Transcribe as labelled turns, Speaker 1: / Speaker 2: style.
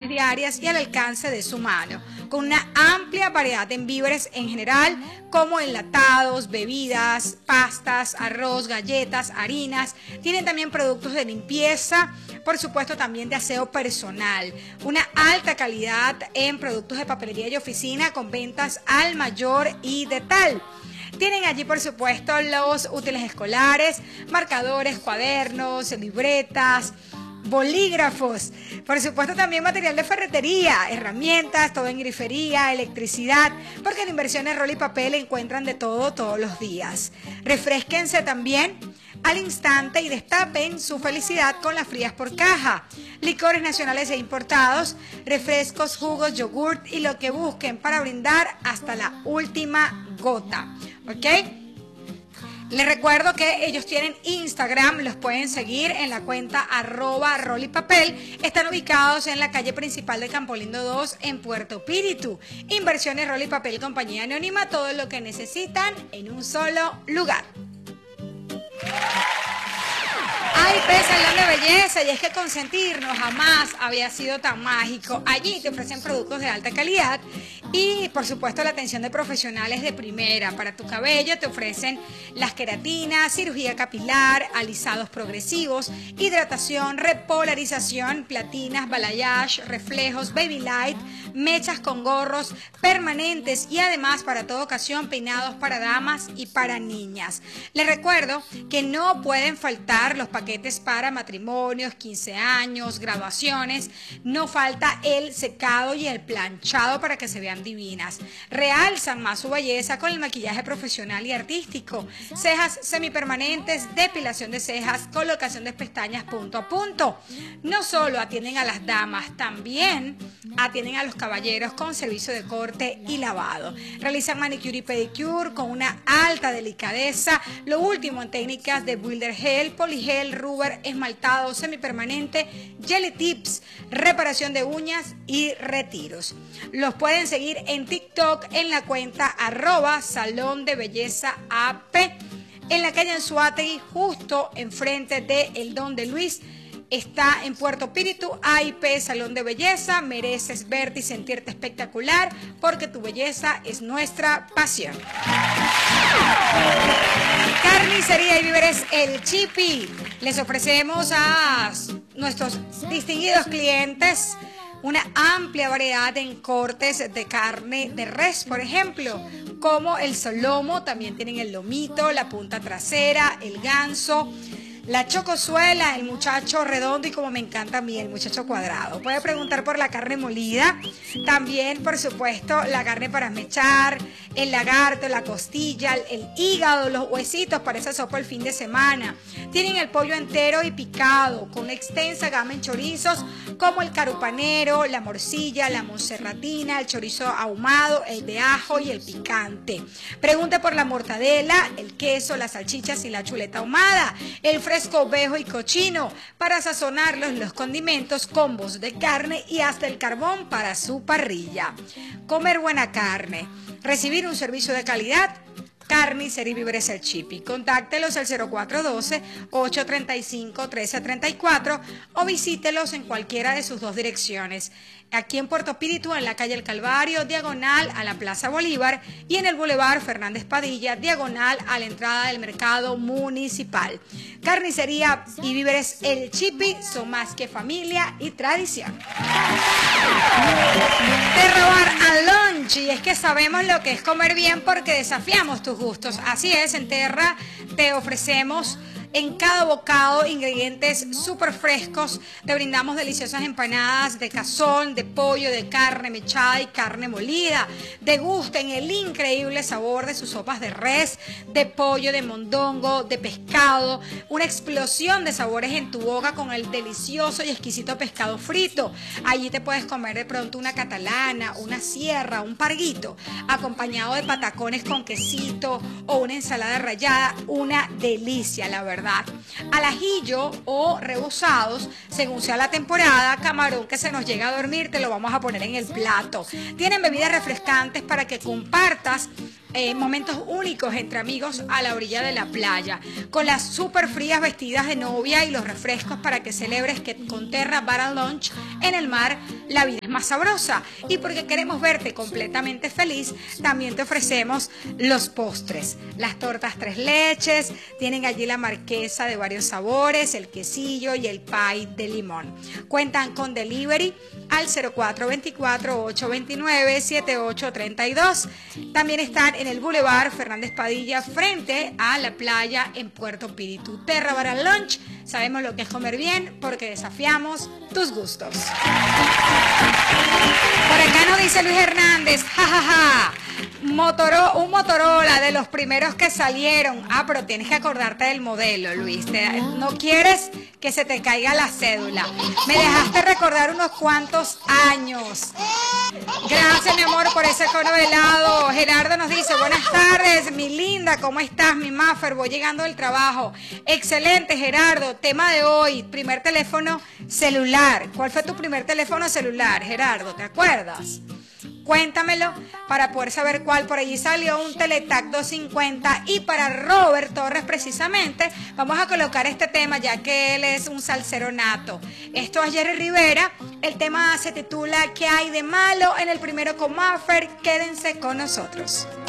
Speaker 1: diarias y al alcance de su mano, con una amplia variedad en víveres en general, como enlatados, bebidas, pastas, arroz, galletas, harinas. Tienen también productos de limpieza, por supuesto también de aseo personal. Una alta calidad en productos de papelería y oficina con ventas al mayor y de tal. Tienen allí, por supuesto, los útiles escolares, marcadores, cuadernos, libretas, bolígrafos, por supuesto también material de ferretería, herramientas, todo en grifería, electricidad, porque en Inversiones Rol y Papel encuentran de todo todos los días. Refrésquense también al instante y destapen su felicidad con las frías por caja. Licores nacionales e importados, refrescos, jugos, yogurt y lo que busquen para brindar hasta la última gota. ¿Ok? Les recuerdo que ellos tienen Instagram, los pueden seguir en la cuenta @rolipapel. Están ubicados en la calle principal de Campolindo 2 en Puerto Píritu. Inversiones Rol y Papel, compañía anónima, todo lo que necesitan en un solo lugar. AIP Salón de Belleza, y es que consentirnos jamás había sido tan mágico. Allí te ofrecen productos de alta calidad y por supuesto la atención de profesionales de primera. Para tu cabello te ofrecen las queratinas, cirugía capilar, alisados progresivos, hidratación, repolarización, platinas, balayage, reflejos, baby light, mechas con gorros permanentes y además para toda ocasión peinados para damas y para niñas. Les recuerdo que no pueden faltar los paquetes para matrimonios, 15 años, graduaciones. No falta el secado y el planchado para que se vean divinas. Realzan más su belleza con el maquillaje profesional y artístico. Cejas semipermanentes, depilación de cejas, colocación de pestañas punto a punto. No solo atienden a las damas, también atienden a los caballeros con servicio de corte y lavado. Realizan manicure y pedicure con una alta delicadeza. Lo último en técnicas de builder gel, poligel, rubber, esmaltado, semipermanente, jelly tips, reparación de uñas y retiros. Los pueden seguir en TikTok en la cuenta @Salón de Belleza AP. En la calle Anzoátegui, justo enfrente de El Don de Luis. Está en Puerto Píritu, AIP Salón de Belleza. Mereces verte y sentirte espectacular porque tu belleza es nuestra pasión. Carnicería y Víveres El Chipi. Les ofrecemos a nuestros distinguidos clientes una amplia variedad en cortes de carne de res, por ejemplo, como el solomo, también tienen el lomito, la punta trasera, el ganso, la chocosuela, el muchacho redondo y como me encanta a mí, el muchacho cuadrado. Puede preguntar por la carne molida, también por supuesto la carne para mechar, el lagarto, la costilla, el hígado, los huesitos para esa sopa el fin de semana. Tienen el pollo entero y picado con una extensa gama en chorizos como el carupanero, la morcilla, la monserratina, el chorizo ahumado, el de ajo y el picante. Pregunte por la mortadela, el queso, las salchichas y la chuleta ahumada, el fresco ovejo y cochino para sazonarlos, los condimentos, combos de carne y hasta el carbón para su parrilla. Comer buena carne, recibir un servicio de calidad. Carnicería y Víveres El Chipi. Contáctelos al 0412-835-1334 o visítelos en cualquiera de sus dos direcciones. Aquí en Puerto Píritu, en la calle El Calvario, diagonal a la Plaza Bolívar, y en el Boulevard Fernández Padilla, diagonal a la entrada del mercado municipal. Carnicería y Víveres El Chipi son más que familia y tradición. De robar al lunch, y es que sabemos lo que es comer bien porque desafiamos tus gustos. Así es, en Terra te ofrecemos en cada bocado ingredientes súper frescos. Te brindamos deliciosas empanadas de cazón, de pollo, de carne mechada y carne molida. Degusten el increíble sabor de sus sopas de res, de pollo, de mondongo, de pescado. Una explosión de sabores en tu boca con el delicioso y exquisito pescado frito. Allí te puedes comer de pronto una catalana, una sierra, un parguito, acompañado de patacones con quesito o una ensalada rallada. Una delicia, la verdad. Al ajillo o rebozados, según sea la temporada, camarón que se nos llega a dormir, te lo vamos a poner en el plato. Tienen bebidas refrescantes para que compartas momentos únicos entre amigos a la orilla de la playa, con las súper frías vestidas de novia y los refrescos para que celebres que con Terra Bar and Lunch en el mar la vida es más sabrosa. Y porque queremos verte completamente feliz, también te ofrecemos los postres, las tortas tres leches, tienen allí la marquesa de varios sabores, el quesillo y el pie de limón. Cuentan con delivery al 0424-829-7832. También están en el Boulevard Fernández Padilla, frente a la playa en Puerto Píritu. Terra Bar and Lunch, sabemos lo que es comer bien porque desafiamos tus gustos. Por acá nos dice Luis Hernández, jajaja, un Motorola de los primeros que salieron. Ah, pero tienes que acordarte del modelo, Luis. No quieres que se te caiga la cédula. Me dejaste recordar unos cuantos años. Gracias, mi amor, por ese cono de helado. Gerardo nos dice, buenas tardes, mi linda, ¿cómo estás, mi Maffer? Voy llegando del trabajo. Excelente, Gerardo. Tema de hoy, primer teléfono celular. ¿Cuál fue tu primer teléfono celular, Gerardo? ¿Te acuerdas? Cuéntamelo para poder saber cuál. Por allí salió un Teletac 250 y para Robert Torres precisamente vamos a colocar este tema ya que él es un salsero nato. Esto es Jerry Rivera, el tema se titula ¿Qué hay de malo? En el primero con Maffer, quédense con nosotros.